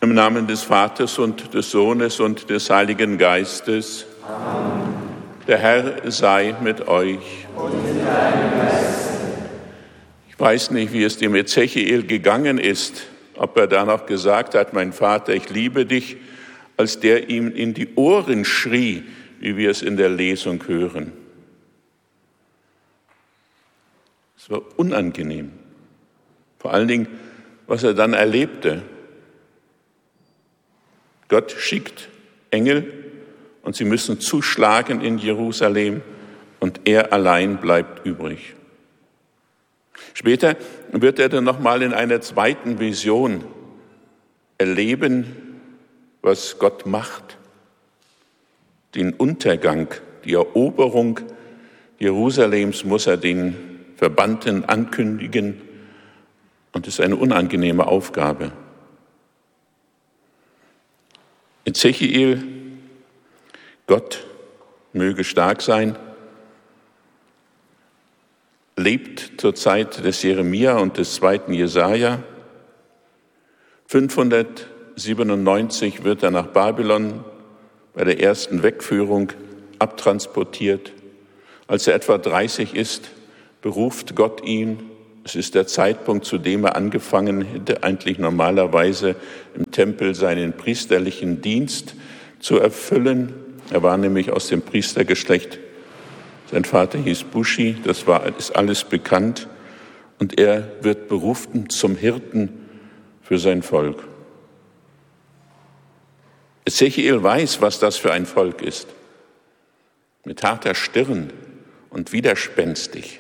Im Namen des Vaters und des Sohnes und des Heiligen Geistes. Amen. Der Herr sei mit euch. Und mit deinem Geist. Ich weiß nicht, wie es dem Ezechiel gegangen ist, ob er da noch gesagt hat, mein Vater, ich liebe dich, als der ihm in die Ohren schrie, wie wir es in der Lesung hören. Es war unangenehm. Vor allen Dingen, was er dann erlebte. Gott schickt Engel und sie müssen zuschlagen in Jerusalem und er allein bleibt übrig. Später wird er dann nochmal in einer zweiten Vision erleben, was Gott macht. Den Untergang, die Eroberung Jerusalems muss er den Verbannten ankündigen und es ist eine unangenehme Aufgabe. Ezechiel, Gott möge stark sein, lebt zur Zeit des Jeremia und des zweiten Jesaja. 597 wird er nach Babylon bei der ersten Wegführung abtransportiert. Als er etwa 30 ist, beruft Gott ihn. Es ist der Zeitpunkt, zu dem er angefangen hätte, eigentlich normalerweise im Tempel seinen priesterlichen Dienst zu erfüllen. Er war nämlich aus dem Priestergeschlecht. Sein Vater hieß Bushi, ist alles bekannt. Und er wird berufen zum Hirten für sein Volk. Ezechiel weiß, was das für ein Volk ist. Mit harter Stirn und widerspenstig.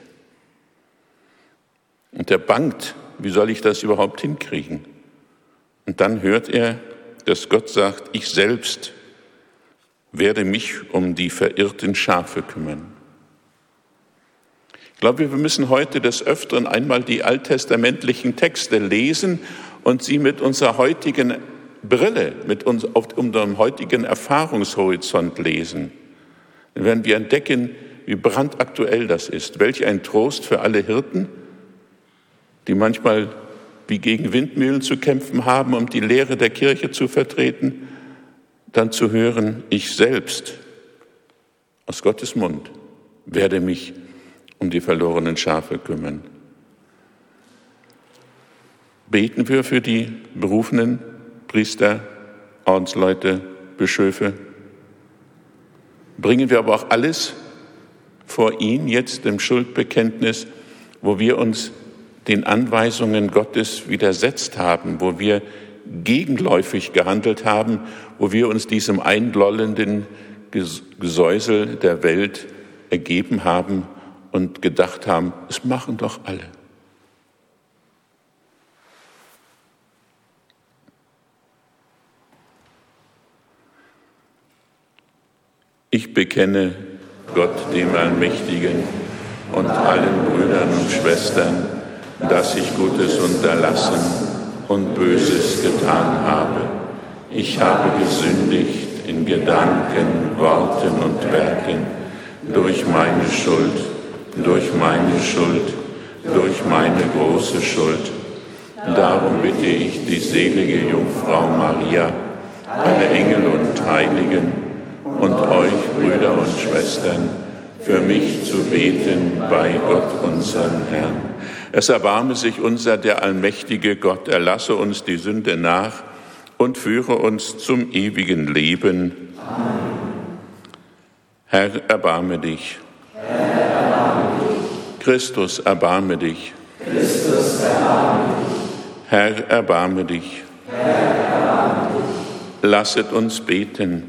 Und er bangt, wie soll ich das überhaupt hinkriegen? Und dann hört er, dass Gott sagt, ich selbst werde mich um die verirrten Schafe kümmern. Ich glaube, wir müssen heute des Öfteren einmal die alttestamentlichen Texte lesen und sie mit unserer heutigen Brille, mit unserem heutigen Erfahrungshorizont lesen. Dann werden wir entdecken, wie brandaktuell das ist. Welch ein Trost für alle Hirten, die manchmal wie gegen Windmühlen zu kämpfen haben, um die Lehre der Kirche zu vertreten, dann zu hören, ich selbst aus Gottes Mund werde mich um die verlorenen Schafe kümmern. Beten wir für die berufenen Priester, Ordensleute, Bischöfe. Bringen wir aber auch alles vor ihn jetzt im Schuldbekenntnis, wo wir uns den Anweisungen Gottes widersetzt haben, wo wir gegenläufig gehandelt haben, wo wir uns diesem einlollenden Gesäusel der Welt ergeben haben und gedacht haben, es machen doch alle. Ich bekenne Gott, dem Allmächtigen, und allen Brüdern und Schwestern, dass ich Gutes unterlassen und Böses getan habe. Ich habe gesündigt in Gedanken, Worten und Werken, durch meine Schuld, durch meine große Schuld. Darum bitte ich die selige Jungfrau Maria, alle Engel und Heiligen und euch, Brüder und Schwestern, für mich zu beten bei Gott, unserem Herrn. Es erbarme sich unser, der allmächtige Gott, erlasse uns die Sünde nach und führe uns zum ewigen Leben. Amen. Herr, erbarme dich. Herr, erbarme dich. Christus, erbarme dich. Christus, erbarme dich. Herr, erbarme dich. Herr, erbarme dich. Lasset uns beten.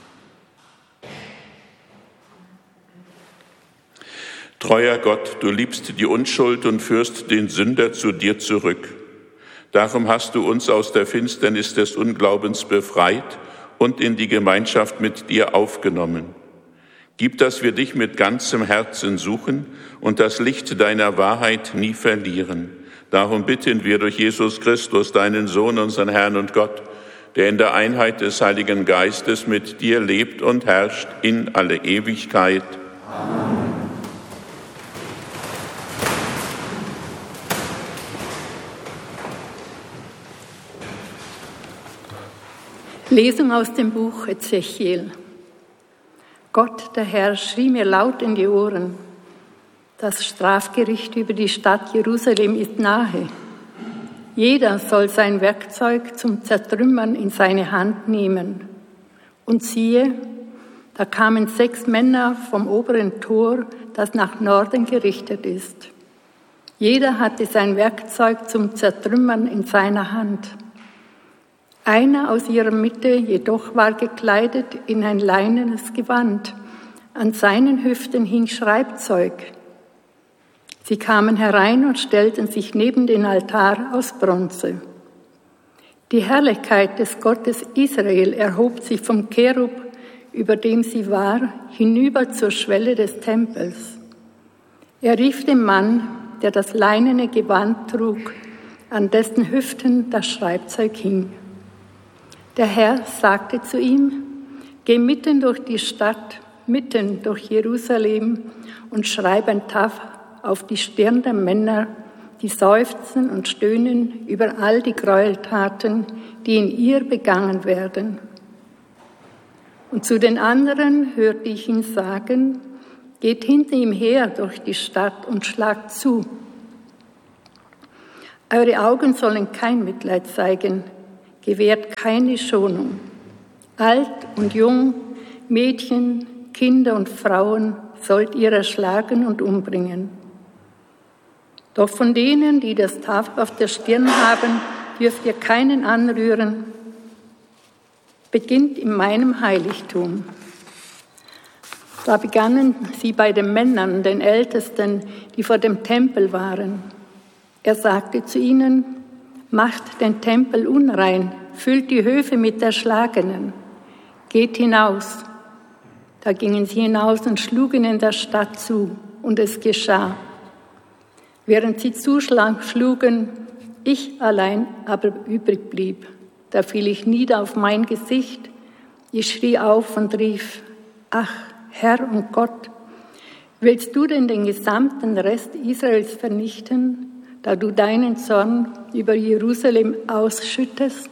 Treuer Gott, du liebst die Unschuld und führst den Sünder zu dir zurück. Darum hast du uns aus der Finsternis des Unglaubens befreit und in die Gemeinschaft mit dir aufgenommen. Gib, dass wir dich mit ganzem Herzen suchen und das Licht deiner Wahrheit nie verlieren. Darum bitten wir durch Jesus Christus, deinen Sohn, unseren Herrn und Gott, der in der Einheit des Heiligen Geistes mit dir lebt und herrscht in alle Ewigkeit. Amen. Lesung aus dem Buch Ezechiel. Gott, der Herr, schrie mir laut in die Ohren: Das Strafgericht über die Stadt Jerusalem ist nahe. Jeder soll sein Werkzeug zum Zertrümmern in seine Hand nehmen. Und siehe, da kamen 6 Männer vom oberen Tor, das nach Norden gerichtet ist. Jeder hatte sein Werkzeug zum Zertrümmern in seiner Hand. Einer aus ihrer Mitte jedoch war gekleidet in ein leinenes Gewand. An seinen Hüften hing Schreibzeug. Sie kamen herein und stellten sich neben den Altar aus Bronze. Die Herrlichkeit des Gottes Israel erhob sich vom Cherub, über dem sie war, hinüber zur Schwelle des Tempels. Er rief dem Mann, der das leinene Gewand trug, an dessen Hüften das Schreibzeug hing. Der Herr sagte zu ihm: Geh mitten durch die Stadt, mitten durch Jerusalem und schreib ein Taf auf die Stirn der Männer, die seufzen und stöhnen über all die Gräueltaten, die in ihr begangen werden. Und zu den anderen hörte ich ihn sagen: Geht hinter ihm her durch die Stadt und schlagt zu. Eure Augen sollen kein Mitleid zeigen, gewährt keine Schonung. Alt und jung, Mädchen, Kinder und Frauen sollt ihr erschlagen und umbringen. Doch von denen, die das Taf auf der Stirn haben, dürft ihr keinen anrühren. Beginnt in meinem Heiligtum. Da begannen sie bei den Männern, den Ältesten, die vor dem Tempel waren. Er sagte zu ihnen: Macht den Tempel unrein, füllt die Höfe mit Erschlagenen. Geht hinaus. Da gingen sie hinaus und schlugen in der Stadt zu, und es geschah. Während sie zuschlugen, ich allein aber übrig blieb. Da fiel ich nieder auf mein Gesicht. Ich schrie auf und rief: Ach, Herr und Gott, willst du denn den gesamten Rest Israels vernichten, da du deinen Zorn über Jerusalem ausschüttest?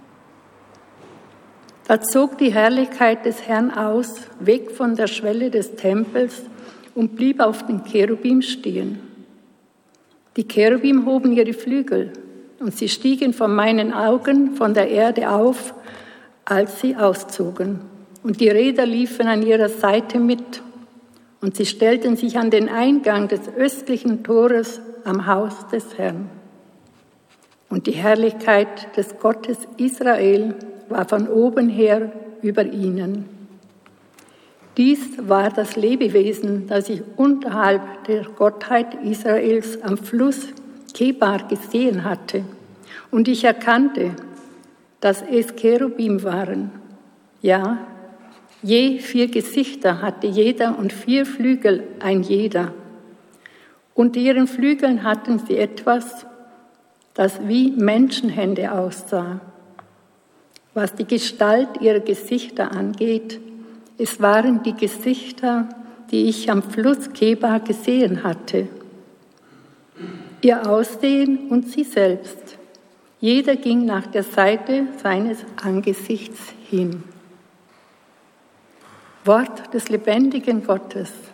Da zog die Herrlichkeit des Herrn aus, weg von der Schwelle des Tempels, und blieb auf den Cherubim stehen. Die Cherubim hoben ihre Flügel, und sie stiegen vor meinen Augen von der Erde auf, als sie auszogen. Und die Räder liefen an ihrer Seite mit, und sie stellten sich an den Eingang des östlichen Tores am Haus des Herrn. Und die Herrlichkeit des Gottes Israel war von oben her über ihnen. Dies war das Lebewesen, das ich unterhalb der Gottheit Israels am Fluss Kebar gesehen hatte. Und ich erkannte, dass es Cherubim waren. Ja, je 4 Gesichter hatte jeder und 4 Flügel ein jeder. Unter ihren Flügeln hatten sie etwas, das wie Menschenhände aussah. Was die Gestalt ihrer Gesichter angeht, es waren die Gesichter, die ich am Fluss Kebar gesehen hatte. Ihr Aussehen und sie selbst. Jeder ging nach der Seite seines Angesichts hin. Wort des lebendigen Gottes.